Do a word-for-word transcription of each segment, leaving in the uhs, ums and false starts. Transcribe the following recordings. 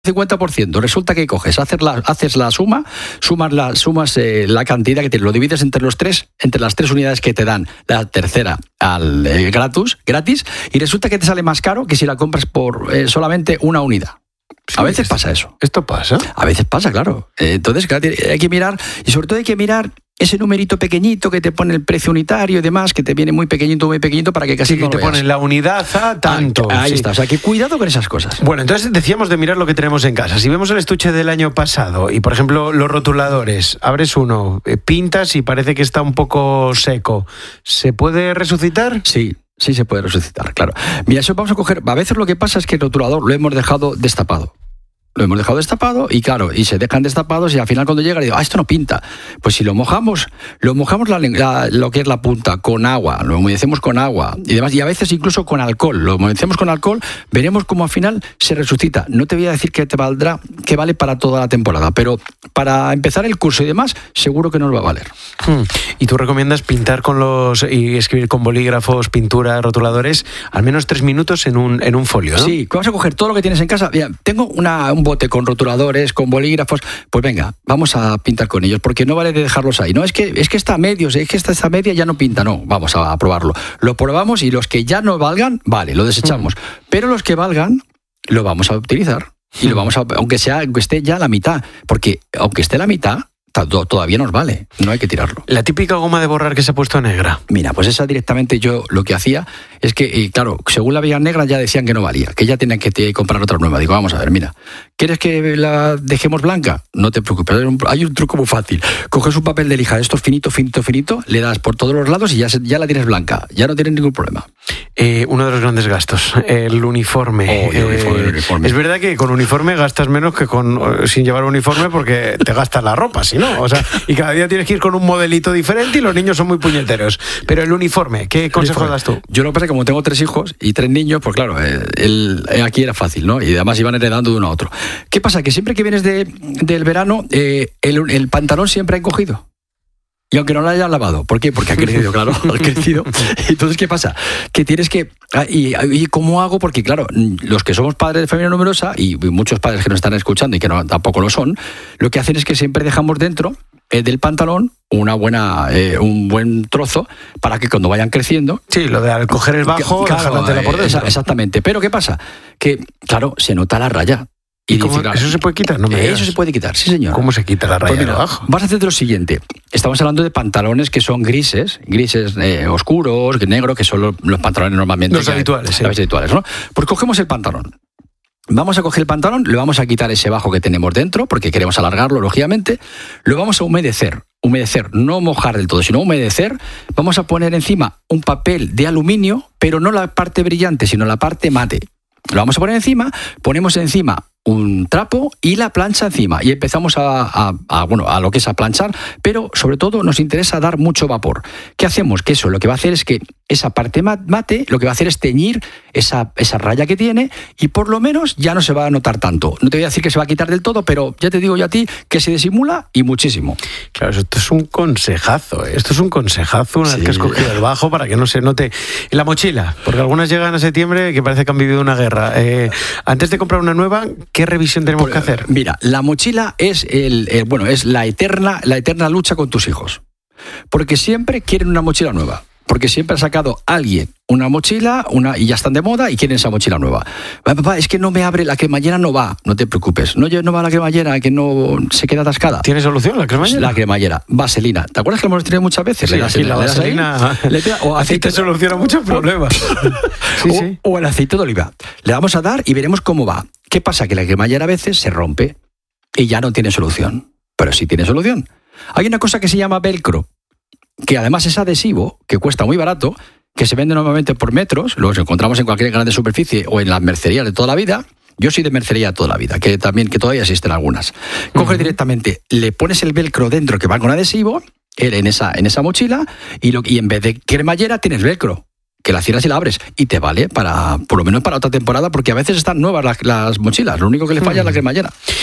cincuenta por ciento. Resulta que coges, haces la, haces la suma, sumas la, sumas eh, la cantidad que te lo divides entre los tres, entre las tres unidades que te dan la tercera al eh, gratis, gratis, y resulta que te sale más caro que si la compras por eh, solamente una unidad. Sí, a veces pasa eso. ¿Esto pasa? A veces pasa, claro. Eh, entonces, claro, hay que mirar, y sobre todo hay que mirar ese numerito pequeñito que te pone el precio unitario y demás, que te viene muy pequeñito, muy pequeñito, para que casi sí, no que lo te veas. ponen la unidad a tanto. Ah, ahí sí. está, o sea, que cuidado con esas cosas. Bueno, entonces decíamos de mirar lo que tenemos en casa. Si vemos el estuche del año pasado y, por ejemplo, los rotuladores, abres uno, eh, pintas y parece que está un poco seco, ¿se puede resucitar? Sí. Sí se puede resucitar, claro. Mira, eso vamos a coger... A veces lo que pasa es que el rotulador lo hemos dejado destapado. Lo hemos dejado destapado y claro, y se dejan destapados y al final cuando llega le digo, ah, esto no pinta. Pues si lo mojamos, lo mojamos la, la, lo que es la punta con agua, lo humedecemos con agua y demás, y a veces incluso con alcohol, lo humedecemos con alcohol, veremos cómo al final se resucita. No te voy a decir que te valdrá, que vale para toda la temporada, pero para empezar el curso y demás, seguro que nos va a valer. Hmm. ¿Y tú recomiendas pintar con los y escribir con bolígrafos, pintura, rotuladores, al menos tres minutos en un, en un folio, ¿no? Sí, vas a coger todo lo que tienes en casa. Mira, tengo una, un bote con rotuladores, con bolígrafos, pues venga, vamos a pintar con ellos, porque no vale de dejarlos ahí. No, es que, es que está a medios, es que esta, esta media ya no pinta, no, vamos a, a probarlo. Lo probamos y los que ya no valgan, vale, lo desechamos. Mm. Pero los que valgan, lo vamos a utilizar. Y lo vamos a, aunque sea, aunque esté ya la mitad, porque aunque esté la mitad, todavía nos vale, no hay que tirarlo. La típica goma de borrar que se ha puesto negra. Mira, pues esa directamente yo lo que hacía es que, y claro, según la veían negra ya decían que no valía, que ya tenían que te, comprar otra nueva. Digo, vamos a ver, mira, ¿quieres que la dejemos blanca? No te preocupes, hay un, hay un truco muy fácil. Coges un papel de lija, esto es finito, finito, finito, le das por todos los lados y ya, ya la tienes blanca, ya no tienes ningún problema. Eh, uno de los grandes gastos, el uniforme. Oh, el uniforme, eh, el uniforme. Es verdad que con uniforme gastas menos que con sin llevar uniforme porque te gastas la ropa, si no, o sea, y cada día tienes que ir con un modelito diferente y los niños son muy puñeteros. Pero el uniforme, ¿qué consejos das tú? Yo lo que pasa es que como tengo tres hijos y tres niños, pues claro, eh, el, eh, aquí era fácil, ¿no? Y además iban heredando de uno a otro. ¿Qué pasa? Que siempre que vienes de, del verano, eh, el, el pantalón siempre ha encogido. Y aunque no lo hayas lavado. ¿Por qué? Porque ha crecido, claro, ha crecido. Entonces, ¿qué pasa? Que tienes que... ¿Y, y cómo hago? Porque, claro, los que somos padres de familia numerosa, y muchos padres que nos están escuchando y que no, tampoco lo son, lo que hacen es que siempre dejamos dentro eh, del pantalón una buena, eh, un buen trozo para que cuando vayan creciendo... Sí, lo de al coger el bajo, que, claro, dejártela por dentro. Exactamente. Pero ¿qué pasa? Que, claro, se nota la raya. ¿Y dice, claro, ¿eso se puede quitar? No me eso se puede quitar, sí señor. ¿Cómo se quita la raya? Pues mira, de abajo? Vas a hacer lo siguiente. Estamos hablando de pantalones que son grises, grises eh, oscuros, negro, que son los, los pantalones normalmente. Los habituales, sí. Los habituales, ¿no? Pues cogemos el pantalón. Vamos a coger el pantalón, le vamos a quitar ese bajo que tenemos dentro, porque queremos alargarlo, lógicamente. Lo vamos a humedecer. Humedecer, no mojar del todo, sino humedecer. Vamos a poner encima un papel de aluminio, pero no la parte brillante, sino la parte mate. Lo vamos a poner encima, ponemos encima un trapo y la plancha encima y empezamos a, a, a, bueno, a lo que es a planchar, pero sobre todo nos interesa dar mucho vapor. ¿Qué hacemos? Que eso lo que va a hacer es que esa parte mate lo que va a hacer es teñir esa, esa raya que tiene y por lo menos ya no se va a notar tanto. No te voy a decir que se va a quitar del todo, pero ya te digo yo a ti que se disimula y muchísimo. Claro, esto es un consejazo, ¿eh? Esto es un consejazo una sí. vez que has cogido el bajo para que no se note en la mochila, porque algunas llegan a septiembre que parece que han vivido una guerra. Eh, antes de comprar una nueva, ¿qué revisión tenemos pues, que hacer? Mira, la mochila es el, el bueno, es la eterna, la eterna lucha con tus hijos. Porque siempre quieren una mochila nueva. Porque siempre ha sacado alguien una mochila una, y ya están de moda y quieren esa mochila nueva. Papá, es que no me abre, la cremallera no va. No te preocupes. No, no va la cremallera, que no se queda atascada. ¿Tiene solución la cremallera? La cremallera. Vaselina. ¿Te acuerdas que lo hemos tenido muchas veces? Sí, le das, aquí la le das vaselina. Ahí, le pega, o aceite te soluciona muchos problemas. sí, o, sí. o el aceite de oliva. Le vamos a dar y veremos cómo va. ¿Qué pasa? Que la cremallera a veces se rompe y ya no tiene solución. Pero sí tiene solución. Hay una cosa que se llama velcro, que además es adhesivo, que cuesta muy barato, que se vende normalmente por metros, los encontramos en cualquier grande superficie o en las mercerías de toda la vida. Yo soy de mercería toda la vida, que también que todavía existen algunas. Coges uh-huh. directamente, le pones el velcro dentro que va con adhesivo en esa, en esa mochila y, lo, y en vez de cremallera tienes velcro, que la cierras y la abres y te vale para, por lo menos para otra temporada, porque a veces están nuevas las, las mochilas, lo único que le falla uh-huh. es la cremallera.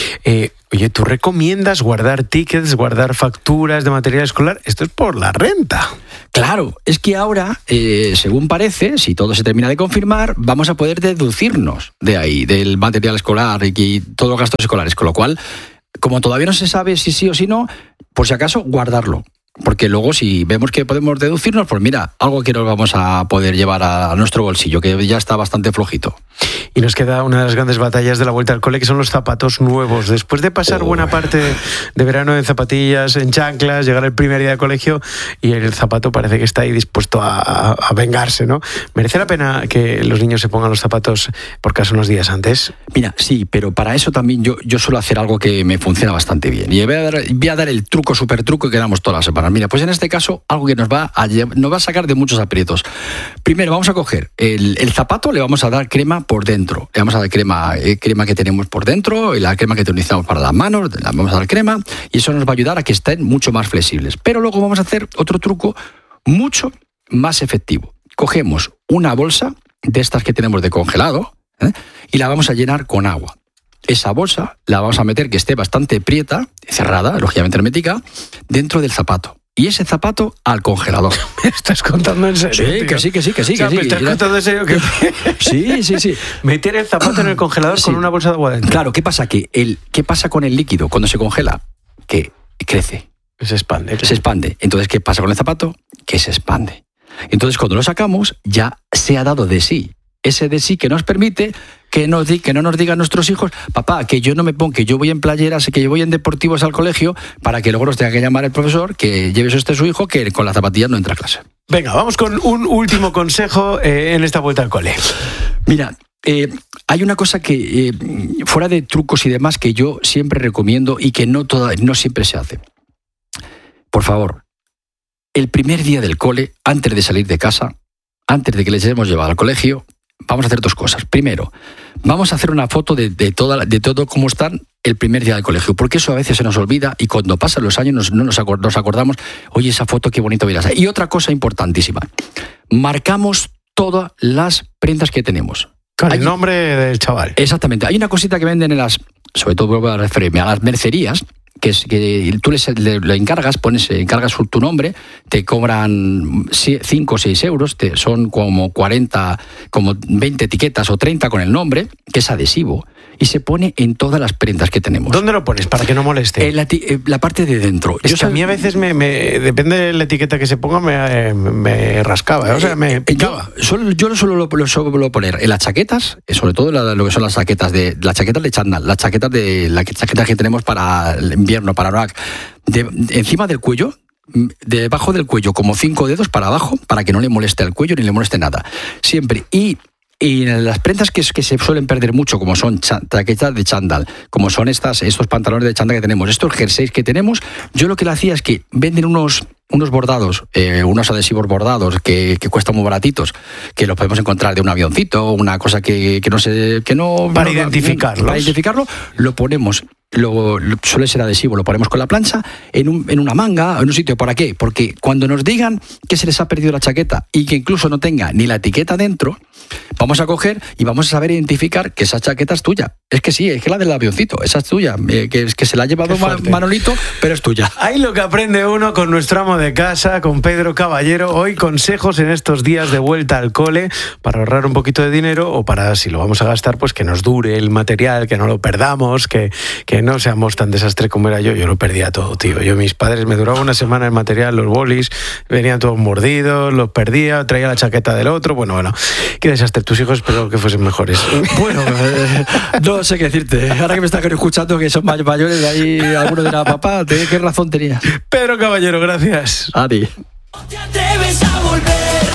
Eh, oye, ¿tú recomiendas guardar tickets, guardar facturas de material escolar? Esto es por la renta. Claro, es que ahora, eh, según parece, si todo se termina de confirmar, vamos a poder deducirnos de ahí, del material escolar y, y todos los gastos escolares, con lo cual, como todavía no se sabe si sí o si no, por si acaso, guardarlo. Porque luego si vemos que podemos deducirnos, pues mira, algo que nos vamos a poder llevar a nuestro bolsillo, que ya está bastante flojito. Y nos queda una de las grandes batallas de la vuelta al cole, que son los zapatos nuevos. Después de pasar oh. buena parte de verano en zapatillas, en chanclas, llegar el primer día de colegio y el zapato parece que está ahí dispuesto a, a, a vengarse, ¿no? ¿Merece la pena que los niños se pongan los zapatos por caso unos días antes? Mira, sí, pero para eso también yo, yo suelo hacer algo que me funciona bastante bien. Y voy a dar, voy a dar el truco, súper truco que damos todas las semanas. Mira, pues en este caso, algo que nos va a, nos va a sacar de muchos aprietos. Primero, vamos a coger el, el zapato, le vamos a dar crema por dentro. Le vamos a dar crema, eh, crema que tenemos por dentro, y la crema que utilizamos para las manos, le vamos a dar crema, y eso nos va a ayudar a que estén mucho más flexibles. Pero luego vamos a hacer otro truco mucho más efectivo. Cogemos una bolsa de estas que tenemos de congelado, ¿eh? y la vamos a llenar con agua. Esa bolsa la vamos a meter que esté bastante prieta, cerrada, lógicamente hermética, dentro del zapato. Y ese zapato al congelador. ¿Me estás contando en serio? Sí, tío? que sí, que sí, que sí. O sea, que ¿me sí. estás contando en serio? Que... sí, sí, sí. Meter el zapato en el congelador sí. con una bolsa de agua dentro. Claro, ¿qué pasa? Que el, ¿qué pasa con el líquido cuando se congela? Que crece. Se expande. Claro. Se expande. Entonces, ¿qué pasa con el zapato? Que se expande. Entonces, cuando lo sacamos, ya se ha dado de sí. Ese de sí que nos permite que, nos di, que no nos digan nuestros hijos, papá, que yo no me pongo, que yo voy en playeras, que yo voy en deportivos al colegio, para que luego nos tenga que llamar el profesor, que lleve usted su hijo, que con las zapatillas no entra a clase. Venga, vamos con un último consejo eh, en esta vuelta al cole. Mira, eh, hay una cosa que, eh, fuera de trucos y demás, que yo siempre recomiendo y que no, toda, no siempre se hace. Por favor, el primer día del cole, antes de salir de casa, antes de que les hemos llevado al colegio, vamos a hacer dos cosas. Primero, vamos a hacer una foto de, de, toda, de todo cómo están el primer día del colegio, porque eso a veces se nos olvida y cuando pasan los años nos, no nos, acord, nos acordamos, oye, esa foto qué bonito verás. Y otra cosa importantísima, marcamos todas las prendas que tenemos. Con Hay, el nombre del chaval. Exactamente. Hay una cosita que venden en las, sobre todo vuelvo a referirme a las mercerías, que es que tú les, le, le encargas, pones, encargas tu nombre, te cobran cinco o seis euros, te, son como cuarenta, como veinte etiquetas o treinta con el nombre, que es adhesivo, y se pone en todas las prendas que tenemos. ¿Dónde lo pones para que no moleste? En la, la parte de dentro. Es Yo que a mí a veces, me, me, depende de la etiqueta que se ponga, me, me rascaba, o sea, me picaba. Yo, solo, yo solo lo, lo suelo poner en las chaquetas, sobre todo la, lo que son las chaquetas de las chaquetas de chándal, las chaquetas de las chaquetas que tenemos para el invierno, para Noac, de, de, encima del cuello, debajo del cuello, como cinco dedos para abajo, para que no le moleste al cuello ni le moleste nada. Siempre. Y Y las prendas que, que se suelen perder mucho, como son chaquetas de chándal, como son estas, estos pantalones de chándal que tenemos, estos jerseys que tenemos, yo lo que le hacía es que venden unos, unos bordados, eh, unos adhesivos bordados que, que cuestan muy baratitos, que los podemos encontrar de un avioncito, una cosa que, que no se... Que no, para no, identificarlos. Para identificarlo, lo ponemos... Lo, lo, suele ser adhesivo, lo ponemos con la plancha en, un, en una manga, en un sitio. ¿Para qué? Porque cuando nos digan que se les ha perdido la chaqueta y que incluso no tenga ni la etiqueta dentro, vamos a coger y vamos a saber identificar que esa chaqueta es tuya. Es que sí, es que la del avioncito, esa es tuya, eh, que, que se la ha llevado Manolito, pero es tuya. Ahí lo que aprende uno con nuestro amo de casa, con Pedro Caballero. Hoy consejos en estos días de vuelta al cole para ahorrar un poquito de dinero o para, si lo vamos a gastar, pues que nos dure el material, que no lo perdamos, que, que no seamos tan desastre como era yo. Yo lo perdía todo, tío. Yo, mis padres, me duraba una semana el material, los bolis, venían todos mordidos, los perdía, traía la chaqueta del otro. Bueno, bueno, qué desastre. Tus hijos espero que fuesen mejores. Bueno, eh, no sé qué decirte. Ahora que me están escuchando que son mayores, de ahí alguno dirá, papá, ¿de qué razón tenías? Pedro Caballero, gracias. A ti. No te atreves a volver.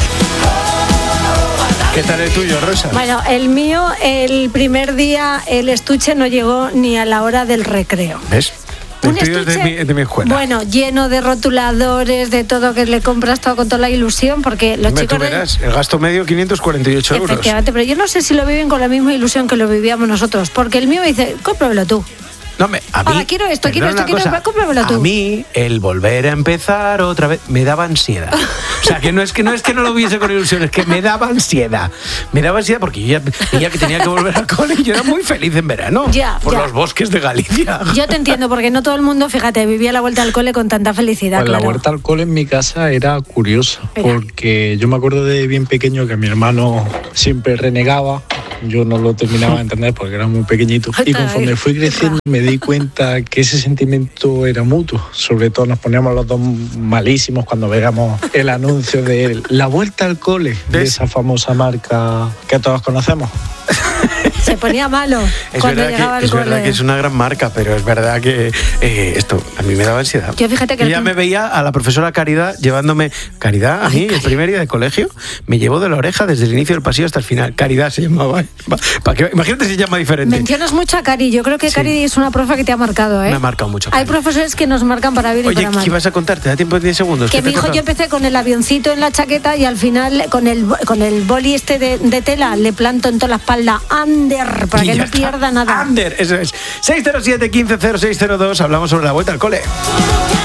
¿Qué tal el tuyo, Rosa? Bueno, el mío, el primer día, el estuche no llegó ni a la hora del recreo. ¿Ves? Un estuche, estuche, de mi, de mi escuela. Bueno, lleno de rotuladores, de todo, que le compras todo con toda la ilusión, porque los Hombre, chicos... tú verás, el gasto medio quinientos cuarenta y ocho euros. Efectivamente, pero yo no sé si lo viven con la misma ilusión que lo vivíamos nosotros, porque el mío me dice, cómpramelo tú. No, me, a mí, Ahora quiero esto, quiero perdona esto, una quiero- cosa, cómpramelo tú. A mí, el volver a empezar otra vez, me daba ansiedad. O sea, que no es que no es que no lo viese con ilusión, es que me daba ansiedad. Me daba ansiedad porque yo ya veía que tenía que volver al cole y yo era muy feliz en verano. Ya, por ya. los bosques de Galicia. Yo te entiendo, porque no todo el mundo, fíjate, vivía la vuelta al cole con tanta felicidad, Pues claro. la vuelta al cole en mi casa era curiosa, Venga. porque yo me acuerdo de bien pequeño que mi hermano siempre renegaba, yo no lo terminaba de entender porque era muy pequeñito, y conforme fui creciendo me di cuenta que ese sentimiento era mutuo, sobre todo nos poníamos los dos malísimos cuando veíamos el anuncio de la vuelta al cole, de ¿Ves? esa famosa marca que todos conocemos. Se ponía malo Es cuando verdad, llegaba que, al es cole. verdad que es una gran marca, pero es verdad que eh, esto a mí me daba ansiedad. Yo fíjate que Yo el ya pun- me veía a la profesora Caridad llevándome... Caridad, a mí, el primer día de colegio, me llevó de la oreja desde el inicio del pasillo hasta el final. Caridad se llamaba. ¿eh? Pa- pa que- imagínate si se llama diferente. Mencionas mucho a Cari. Yo creo que Sí. Cari es una profe que te ha marcado, ¿eh? Me ha marcado mucho, Hay Cari. profesores que nos marcan para bien y Oye, para mal. ¿qué ibas a contar? ¿Te da tiempo de diez segundos? Que ¿Qué te mi he hijo, yo contado? empecé con el avioncito en la chaqueta y al final con el con el boli este de, de tela le planto en toda la espalda Ander para Y que ya no está. pierda nada. Ander, eso es. seis cero siete, uno cinco cero seis cero dos. Hablamos sobre la vuelta al cole.